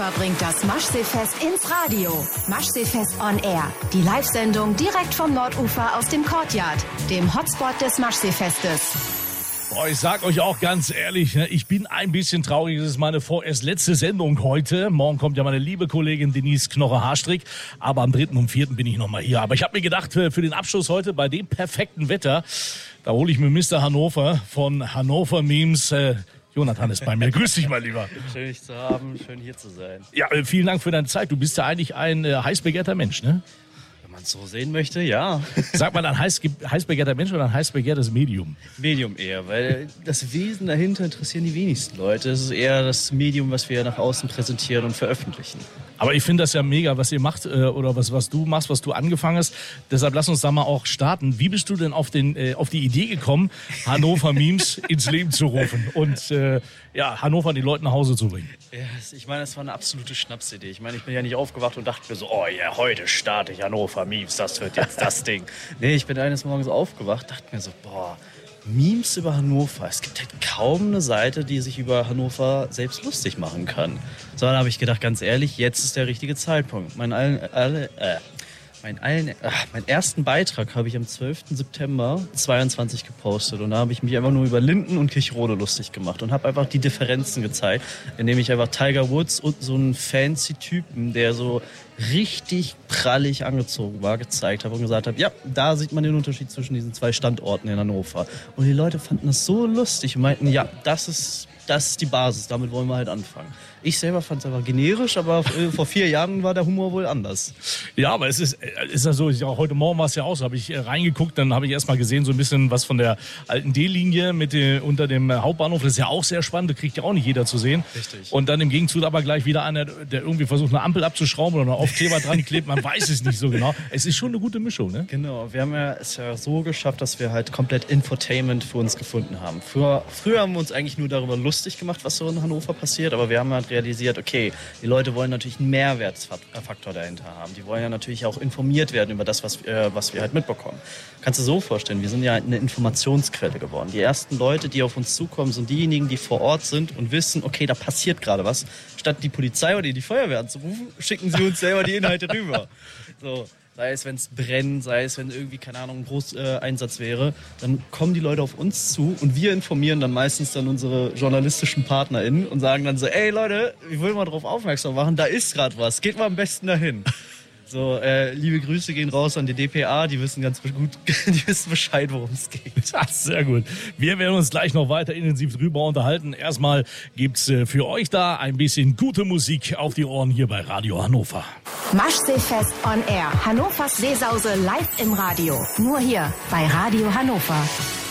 Hannover bringt das Maschseefest ins Radio. Maschseefest on Air. Die Live-Sendung direkt vom Nordufer aus dem Courtyard, dem Hotspot des Maschseefestes. Boah, ich sag euch auch ganz ehrlich, ich bin ein bisschen traurig. Es ist meine vorerst letzte Sendung heute. Morgen kommt ja meine liebe Kollegin Denise Knoche-Hastrich. Aber am 3. und 4. bin ich nochmal hier. Aber ich habe mir gedacht, für den Abschluss heute bei dem perfekten Wetter, da hole ich mir Mr. Hannover von Hannover Memes. Jonathan ist bei mir. Grüß dich mal lieber. Schön, dich zu haben. Schön, hier zu sein. Ja, vielen Dank für deine Zeit. Du bist ja eigentlich ein heiß begehrter Mensch, ne? Wenn man es so sehen möchte, ja. Sagt man ein heiß begehrter Mensch oder ein heiß begehrtes Medium? Medium eher, weil das Wesen dahinter interessieren die wenigsten Leute. Es ist eher das Medium, was wir nach außen präsentieren und veröffentlichen. Aber ich finde das ja mega, was ihr macht oder was du machst, was du angefangen hast. Deshalb lass uns da mal auch starten. Wie bist du denn auf die Idee gekommen, Hannover Memes ins Leben zu rufen und Hannover an die Leute nach Hause zu bringen? Ja, ich meine, das war eine absolute Schnapsidee. Ich meine, ich bin ja nicht aufgewacht und dachte mir so, oh ja, heute starte ich Hannover Memes, das wird jetzt das Ding. Nee, ich bin eines Morgens aufgewacht, dachte mir so, boah, Memes über Hannover. Es gibt halt kaum eine Seite, die sich über Hannover selbst lustig machen kann. So, dann habe ich gedacht, ganz ehrlich, jetzt ist der richtige Zeitpunkt. Meinen ersten Beitrag habe ich am 12. September 22 gepostet. Und da habe ich mich einfach nur über Linden und Kirchrode lustig gemacht und habe einfach die Differenzen gezeigt, indem ich einfach Tiger Woods und so einen fancy Typen, der so richtig prallig angezogen war, gezeigt habe und gesagt habe, ja, da sieht man den Unterschied zwischen diesen zwei Standorten in Hannover. Und die Leute fanden das so lustig und meinten, ja, das ist die Basis, damit wollen wir halt anfangen. Ich selber fand es einfach generisch, aber vor 4 Jahren war der Humor wohl anders. Ja, aber es ist ja so, heute Morgen war es ja auch so, habe ich reingeguckt, dann habe ich erst mal gesehen, so ein bisschen was von der alten D-Linie unter dem Hauptbahnhof, das ist ja auch sehr spannend, das kriegt ja auch nicht jeder zu sehen. Richtig. Und dann im Gegenzug aber gleich wieder einer, der irgendwie versucht, eine Ampel abzuschrauben oder einen Aufkleber dran klebt, man weiß es nicht so genau. Es ist schon eine gute Mischung, ne? Genau, wir haben es ja so geschafft, dass wir halt komplett Infotainment für uns gefunden haben. Früher haben wir uns eigentlich nur darüber lustig gemacht, was so in Hannover passiert, aber wir haben halt realisiert, okay, die Leute wollen natürlich einen Mehrwertfaktor dahinter haben. Die wollen ja natürlich auch informiert werden über das, was wir halt mitbekommen. Kannst du dir so vorstellen, wir sind ja eine Informationsquelle geworden. Die ersten Leute, die auf uns zukommen, sind diejenigen, die vor Ort sind und wissen, okay, da passiert gerade was. Statt die Polizei oder die Feuerwehr anzurufen, schicken sie uns selber die Inhalte rüber. So. Sei es, wenn es brennt, sei es, wenn irgendwie, keine Ahnung, ein Großeinsatz wäre, dann kommen die Leute auf uns zu und wir informieren dann meistens dann unsere journalistischen PartnerInnen und sagen dann so, ey Leute, ich will mal drauf aufmerksam machen, da ist gerade was, geht mal am besten dahin. So, liebe Grüße gehen raus an die DPA, die wissen ganz gut, die wissen Bescheid, worum es geht. Ja, sehr gut. Wir werden uns gleich noch weiter intensiv drüber unterhalten. Erstmal gibt's für euch da ein bisschen gute Musik auf die Ohren hier bei Radio Hannover. Maschseefest on Air. Hannovers Seesause live im Radio. Nur hier bei Radio Hannover.